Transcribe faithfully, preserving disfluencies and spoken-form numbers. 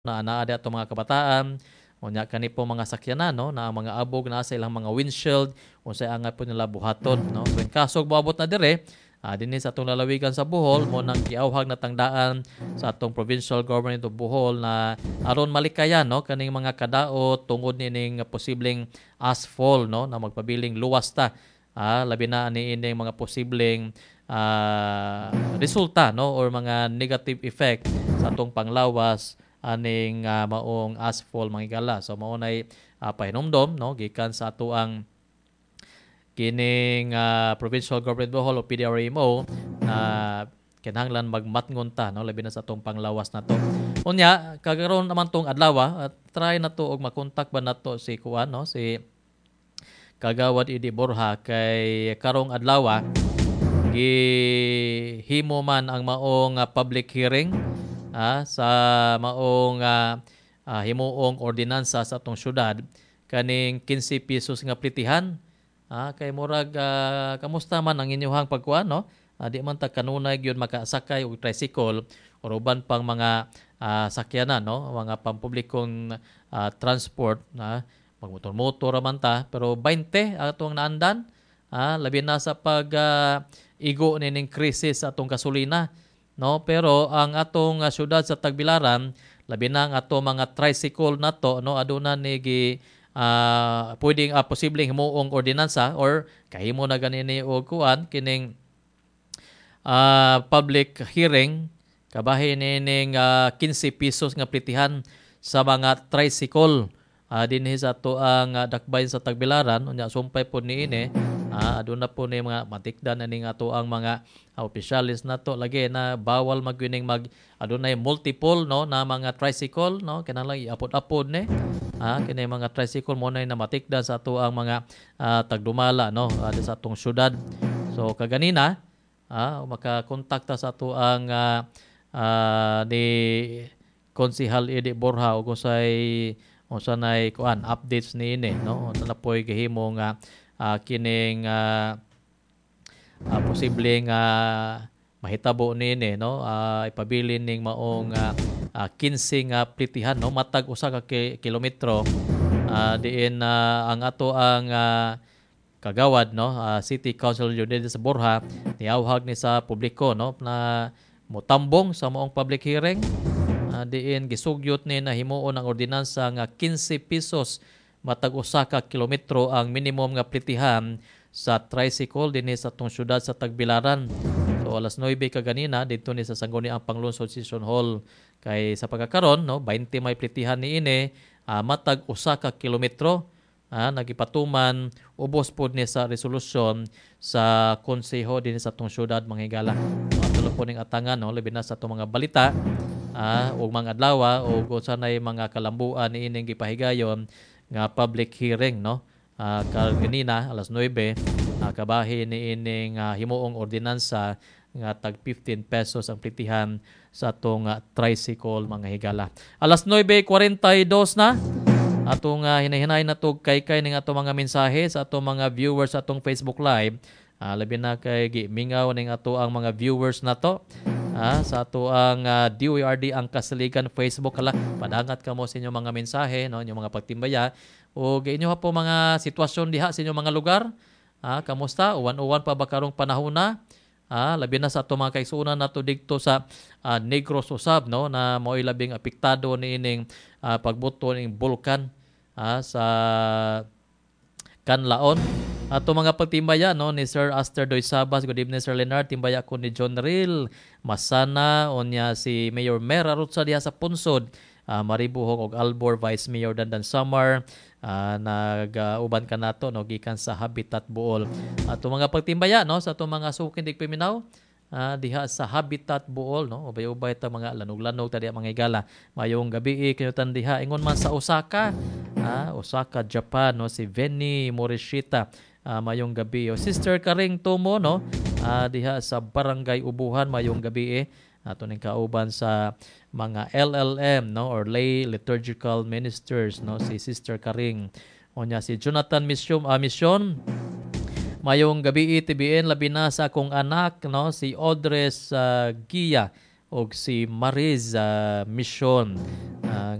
na naa di ato mga kabataan unya kani po mga sakyanan no na ang mga abog na sa ilang mga windshield unsay angay po nila buhaton no so in kaso moabot na dire ah, dinhi sa atong lalawigan sa Bohol mo nang giawhag na tangdaan sa atong provincial government of Bohol na aron malikayan no kaning mga kadaot tungod nining posibleng asphalt no na magpabiling luwas ta ah, labi na ni ining mga posibleng ah, resulta no or mga negative effect sa atong panglawas aning ah, maong asphalt mangigala. So mao nay ah, pahinumdom no gikan sa ato ang kining ah, Provincial Government Bohol o P D R M O na kinahanglan magmatngon ta no labi na sa atong panglawas nato. Unya kagaron naman tong adlaw ah, at try na to og makontak ba nato si kuan no si Kagawad Idi Borja kay karong adlaw ah, gihimo man ang maong ah, public hearing ah, sa maong ah, ah, himuong ordinansa sa atong syudad kaning fifteen pesos nga plitihan ah, kay murag ah, kamusta man ang inyong pagkuan no ah, di man ta kanunay gyud makasakay og tricycle or uban pang mga ah, sakyanan no mga pampublikong ah, transport na magmotor-motor man ta pero twenty atong naandan ah, labi na sa pag ah, igo nining krisis sa atong gasolina no pero ang atong uh, syudad sa Tagbilaran labi na ang atong mga tricycle nato no aduna ni gi uh, pwedeng uh, posibleng himuong ordinansa or kahimo na ganini og kuan kining uh, public hearing kabahin nining uh, fifteen pesos nga plitihan sa mga tricycle uh, dinhi sa ato ang uh, dakbayn sa Tagbilaran unya sumpay po niini ah, aduna po ni mga matikdan na ning ato ang mga uh, opisyalis nato lagi na bawal magwining mag adunay multiple no na mga tricycle no kinahanglan iapod-apod ni ah kini mga tricycle mo na matikdan sa ato ang mga uh, tagdumala no uh, sa atong syudad so kaganina ah makakontakta sa ato ang uh, uh, ni Konsehal Idi Borja ug usay usanay kuan updates ni ini no unsa na poy gihimo nga uh, kining uh, uh, posibleng uh, mahitabo nini no uh, ipabilin ning maong uh, uh, fifteen nga plitihan no matag usa ka ki- kilometro uh, diin uh, ang ato ang uh, kagawad no uh, City Council Leonidas Borja niawhag ni sa publiko no na motambong sa maong public hearing uh, diin gisugyot ni na himuon ang ordinansa nga fifteen pesos matag usa ka kilometro ang minimum nga plitihan sa tricycle dinhi sa atong syudad sa Tagbilaran. So alas nine kaganina dito ni sa Sangguniang Panglungsod Session Hall kay sa pagkakaron no twenty may plitihan niini uh, matag usa ka kilometro ah, nagipatuman ubos pod ni sa resolusyon sa konseho dinhi sa atong syudad manghigala. So atulo po ning atangan no labi na sa atong mga balita ah, ug mga adlaw ug usanay mga kalambuan niining gipahigayon nga public hearing no uh, kaganina alas nine uh, kabahin ni ining uh, himuong ordinansa nga tag fifteen pesos ang plitihan sa atong uh, tricycle mga higala. Alas nine forty-two na atong uh, hinahinay na to kay kay ning atong mga mensahe sa atong mga viewers sa atong Facebook Live. Uh, labi na kay gimingaw ning ato ang mga viewers nato. Ah, sa ato ang uh, D O R D ang Kasaligan Facebook kala padangat kamo sa inyong mga mensahe no inyong mga pagtimbaya o inyo ha po mga sitwasyon diha sa inyong mga lugar ah kamusta uwan-uwan pa ba karong panahon na ah labi na sa ato mga kaigsuonan nato didto sa uh, Negros usab no na mo'y labing apektado niining uh, pagbuto ning bulkan ah sa Kanlaon. Ato mga pagtimbaya no ni Sir Aster Doy Sabas, good evening Sir Leonard, timbaya ko ni John Ril Masana onya si Mayor Mera Rutsa diha sa Punsod, uh, Maribuhok og Albor Vice Mayor Dandan Samar, uh, nag-uban uh, ka nato no gikan sa Habitat Bohol. Ato mga pagtimbaya no sa ato mga sukin dig Piminaw uh, diha sa Habitat Bohol no ubay-ubay ta mga lanog-lanog ta diha mga igala. Mayong gabi kayutan diha ingon man sa Osaka, uh, Osaka Japan no si Venny Morishita. Uh, mayong gabi o Sister Karing Tomo no uh, diha sa Barangay Ubuhan mayong gabi eh ato ning kauban sa mga L L M no or lay liturgical ministers no si Sister Karing onya si Jonathan Mission uh, Mission mayong gabi T B N labi na sa akong anak no si Audres uh, Gia og si Mariz uh, Mission uh,